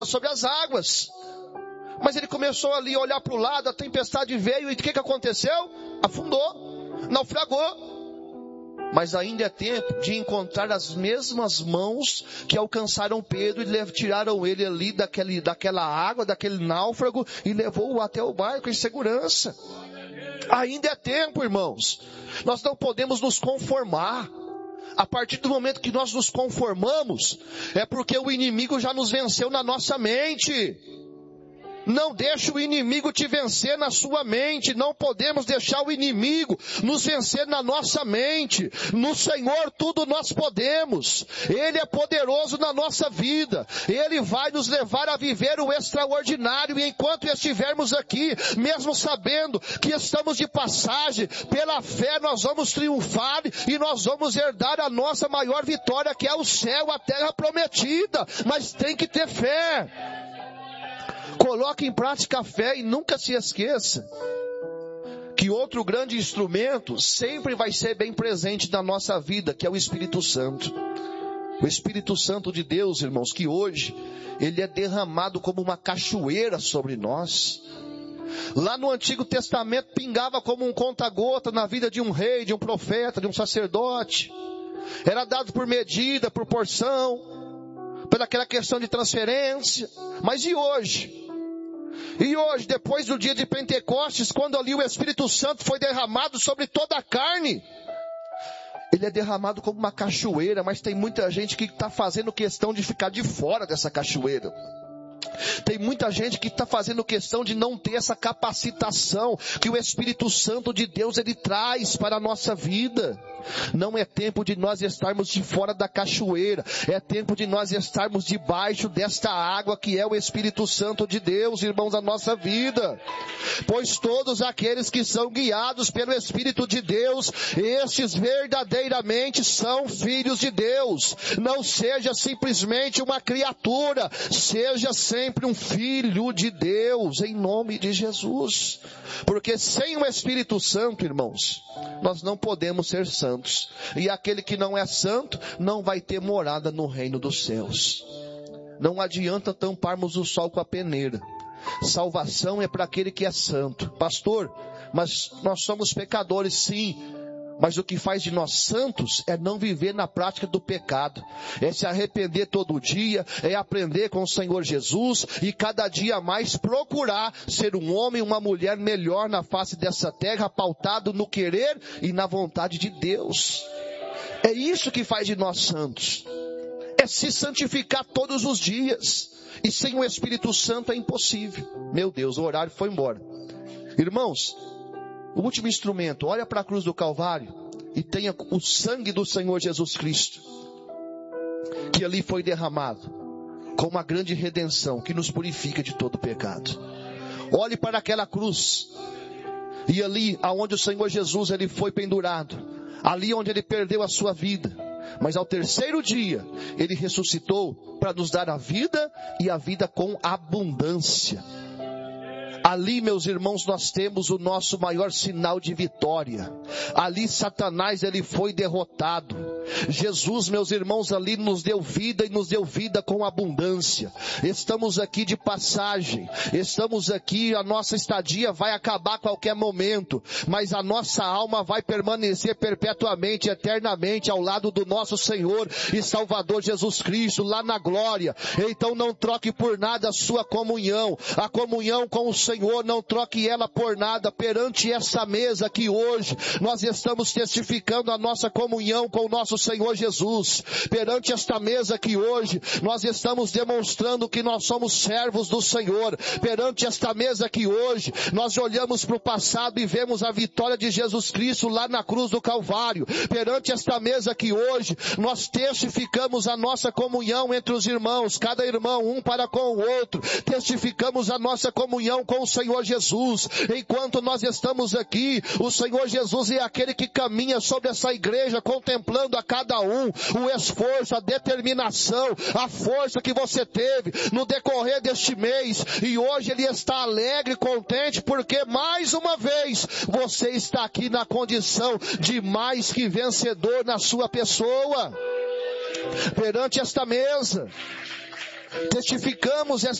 sobre as águas. Mas ele começou ali a olhar para o lado, a tempestade veio e o que aconteceu? Afundou, naufragou. Mas ainda é tempo de encontrar as mesmas mãos que alcançaram Pedro e tiraram ele ali daquela água, daquele náufrago e levou-o até o barco em segurança. Ainda é tempo, irmãos. Nós não podemos nos conformar. A partir do momento que nós nos conformamos, é porque o inimigo já nos venceu na nossa mente. Não deixe o inimigo te vencer na sua mente. Não podemos deixar o inimigo nos vencer na nossa mente. No Senhor tudo nós podemos. Ele é poderoso na nossa vida. Ele vai nos levar a viver o extraordinário. E enquanto estivermos aqui, mesmo sabendo que estamos de passagem, pela fé nós vamos triunfar e nós vamos herdar a nossa maior vitória, que é o céu, a terra prometida. Mas tem que ter fé. Coloque em prática a fé e nunca se esqueça que outro grande instrumento sempre vai ser bem presente na nossa vida, que é o Espírito Santo. O Espírito Santo de Deus, irmãos, que hoje ele é derramado como uma cachoeira sobre nós. Lá no Antigo Testamento pingava como um conta-gota na vida de um rei, de um profeta, de um sacerdote. Era dado por medida, por porção, pelaquela questão de transferência. Mas e hoje? E hoje, depois do dia de Pentecostes, quando ali o Espírito Santo foi derramado sobre toda a carne, ele é derramado como uma cachoeira, mas tem muita gente que está fazendo questão de ficar de fora dessa cachoeira. Tem muita gente que está fazendo questão de não ter essa capacitação que o Espírito Santo de Deus ele traz para a nossa vida. Não é tempo de nós estarmos de fora da cachoeira, é tempo de nós estarmos debaixo desta água que é o Espírito Santo de Deus, irmãos, da nossa vida. Pois todos aqueles que são guiados pelo Espírito de Deus, estes verdadeiramente são filhos de Deus. Não seja simplesmente uma criatura, seja sempre um filho de Deus, em nome de Jesus. Porque sem o Espírito Santo, irmãos, nós não podemos ser santos. E aquele que não é santo não vai ter morada no reino dos céus. Não adianta tamparmos o sol com a peneira. Salvação é para aquele que é santo. Pastor, mas nós somos pecadores, sim. Mas o que faz de nós santos é não viver na prática do pecado. É se arrepender todo dia, é aprender com o Senhor Jesus e cada dia mais procurar ser um homem, uma mulher melhor na face dessa terra, pautado no querer e na vontade de Deus. É isso que faz de nós santos. É se santificar todos os dias. E sem o Espírito Santo é impossível. Meu Deus, o horário foi embora. Irmãos, o último instrumento, olha para a cruz do Calvário e tenha o sangue do Senhor Jesus Cristo, que ali foi derramado, com uma grande redenção que nos purifica de todo pecado. Olhe para aquela cruz, e ali aonde o Senhor Jesus ele foi pendurado, ali onde ele perdeu a sua vida, mas ao terceiro dia ele ressuscitou para nos dar a vida e a vida com abundância. Ali, meus irmãos, nós temos o nosso maior sinal de vitória. Ali Satanás ele foi derrotado. Jesus, meus irmãos, ali nos deu vida e nos deu vida com abundância. Estamos aqui de passagem. Estamos aqui, a nossa estadia vai acabar a qualquer momento. Mas a nossa alma vai permanecer perpetuamente, eternamente ao lado do nosso Senhor e Salvador Jesus Cristo, lá na glória. Então não troque por nada a sua comunhão. A comunhão com o Senhor, não troque ela por nada. Perante essa mesa que hoje nós estamos testificando a nossa comunhão com o nosso Senhor Jesus. Perante esta mesa que hoje nós estamos demonstrando que nós somos servos do Senhor. Perante esta mesa que hoje nós olhamos para o passado e vemos a vitória de Jesus Cristo lá na cruz do Calvário. Perante esta mesa que hoje nós testificamos a nossa comunhão entre os irmãos, cada irmão um para com o outro. Testificamos a nossa comunhão com o Senhor Jesus. Enquanto nós estamos aqui, o Senhor Jesus é aquele que caminha sobre essa igreja, contemplando a cada um, o esforço, a determinação, a força que você teve no decorrer deste mês, e hoje Ele está alegre, contente, porque mais uma vez você está aqui na condição de mais que vencedor na sua pessoa. Perante esta mesa, testificamos